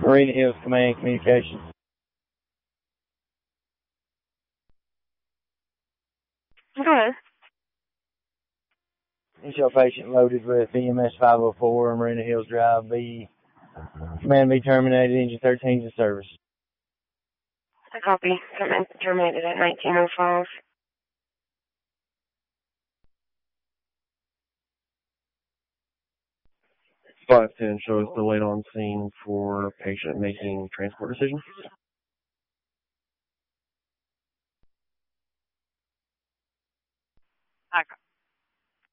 Marina Hills Command Communications. Go ahead. Show patient loaded with EMS 504 Marina Hills Drive. Command be terminated. Engine 13 in service. I copy. Command terminated at 19:05. $510 shows delayed on scene for patient making transport decisions. I copy.